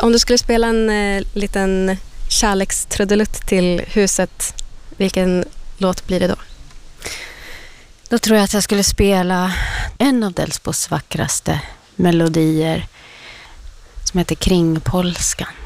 Om du skulle spela en liten kärlekstrudelutt till huset, vilken låt blir det då? Då tror jag att jag skulle spela en av Delsbos vackraste melodier som heter Kringpolskan.